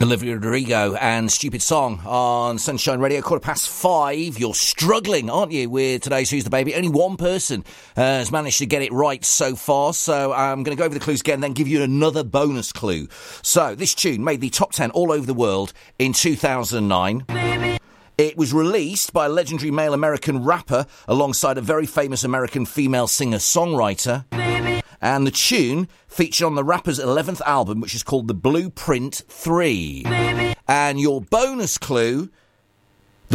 Olivia Rodrigo and Stupid Song on Sunshine Radio, 5:15. You're struggling, aren't you, with today's Who's the Baby? Only one person has managed to get it right so far, so I'm going to go over the clues again, then give you another bonus clue. So, this tune made the top 10 all over the world in 2009. It was released by a legendary male American rapper alongside a very famous American female singer-songwriter. And the tune featured on the rapper's 11th album, which is called The Blueprint 3. And your bonus clue, the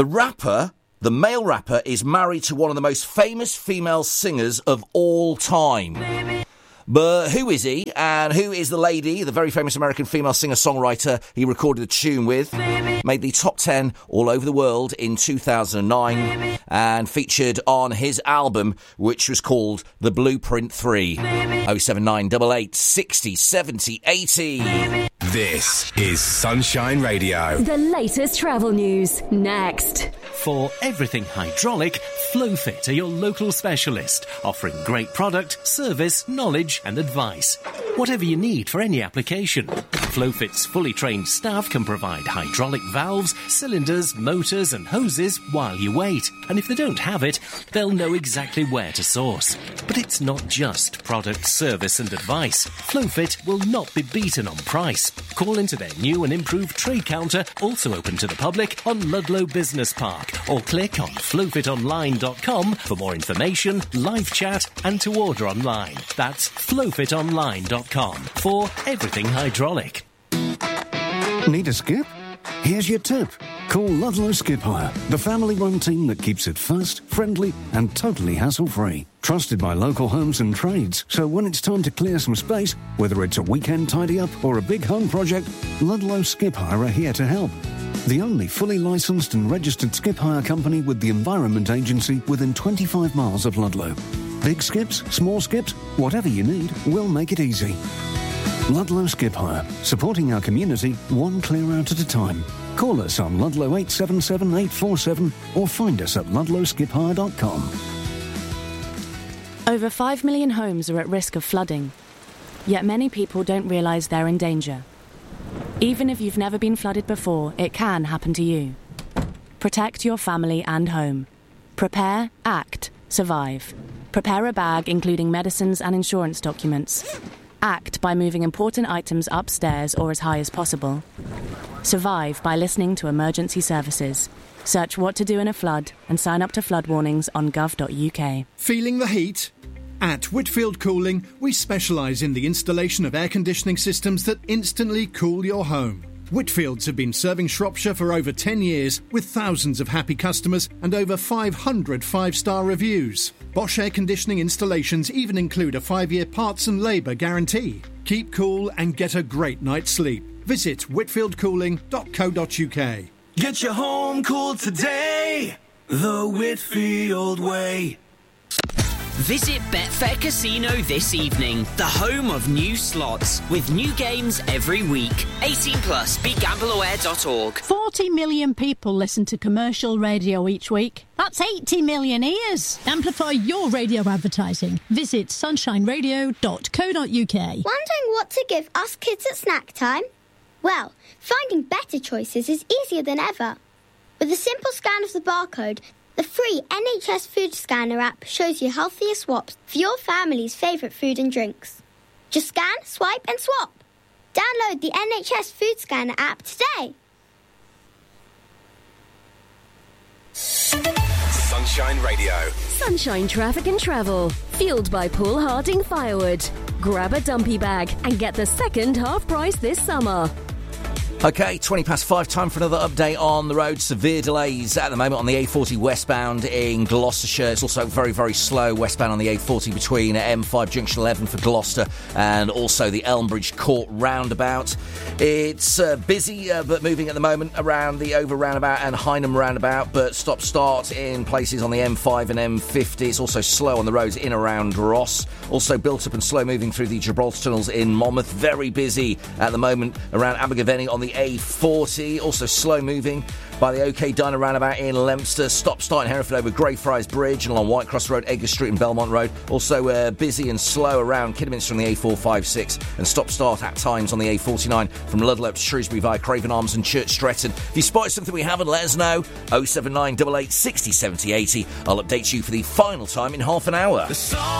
male rapper, is married to one of the most famous female singers of all time. But who is he, and who is the lady, the very famous American female singer-songwriter he recorded the tune with, made the top 10 all over the world in 2009, and featured on his album, which was called The Blueprint 3. 07988 60 70 80. This is Sunshine Radio. The latest travel news, next. For everything hydraulic, Flowfit are your local specialist, offering great product, service, knowledge and advice. Whatever you need for any application, Flowfit's fully trained staff can provide hydraulic valves, cylinders, motors and hoses while you wait. And if they don't have it, they'll know exactly where to source. But it's not just product, service and advice. Flowfit will not be beaten on price. Call into their new and improved trade counter, also open to the public, on Ludlow Business Park, or click on flowfitonline.com for more information, live chat and to order online. That's flowfitonline.com for everything hydraulic. Need a skip? Here's your tip. Call Ludlow Skip Hire, the family-run team that keeps it fast, friendly and totally hassle-free. Trusted by local homes and trades, so when it's time to clear some space, whether it's a weekend tidy-up or a big home project, Ludlow Skip Hire are here to help. The only fully licensed and registered skip hire company with the Environment Agency within 25 miles of Ludlow. Big skips, small skips, whatever you need, we'll make it easy. Ludlow Skip Hire, supporting our community one clear out at a time. Call us on Ludlow 877 847 or find us at ludlowskiphire.com. Over 5 million homes are at risk of flooding, yet many people don't realise they're in danger. Even if you've never been flooded before, it can happen to you. Protect your family and home. Prepare, act, survive. Prepare a bag including medicines and insurance documents. Act by moving important items upstairs or as high as possible. Survive by listening to emergency services. Search what to do in a flood and sign up to flood warnings on gov.uk. Feeling the heat? At Whitfield Cooling, we specialise in the installation of air conditioning systems that instantly cool your home. Whitfields have been serving Shropshire for over 10 years with thousands of happy customers and over 500 five-star reviews. Bosch air conditioning installations even include a 5-year parts and labour guarantee. Keep cool and get a great night's sleep. Visit whitfieldcooling.co.uk. Get your home cooled today, the Whitfield way. Visit Betfair Casino this evening, the home of new slots, with new games every week. 18 plus, begambleaware.org. 40 million people listen to commercial radio each week. That's 80 million ears. Amplify your radio advertising. Visit sunshineradio.co.uk. Wondering what to give us kids at snack time? Well, finding better choices is easier than ever. With a simple scan of the barcode, the free NHS Food Scanner app shows you healthier swaps for your family's favourite food and drinks. Just scan, swipe and swap. Download the NHS Food Scanner app today. Sunshine Radio. Sunshine Traffic and Travel. Fueled by Paul Harding Firewood. Grab a dumpy bag and get the second half price this summer. OK, 5:20, time for another update on the road. Severe delays at the moment on the A40 westbound in Gloucestershire. It's also very, very slow westbound on the A40 between M5 Junction 11 for Gloucester and also the Elmbridge Court roundabout. It's busy, but moving at the moment around the Over roundabout and Hynham roundabout, but stop-start in places on the M5 and M50. It's also slow on the roads in around Ross. Also built up and slow moving through the Gibraltar tunnels in Monmouth. Very busy at the moment around Abergavenny on the the A40. Also slow moving by the OK Diner roundabout in Leominster. Stop-start in Hereford over Greyfriars Bridge and along Whitecross Road, Edgar Street and Belmont Road. Also busy and slow around Kidderminster on the A456 and stop-start at times on the A49 from Ludlow to Shrewsbury via Craven Arms and Church Stretton. If you spot something we haven't, let us know. 079 88 60 70 80. I'll update you for the final time in half an hour.